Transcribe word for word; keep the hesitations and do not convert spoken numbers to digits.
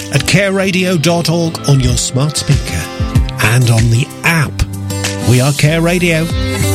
at care radio dot org on your smart speaker and on the app. We are Care Radio.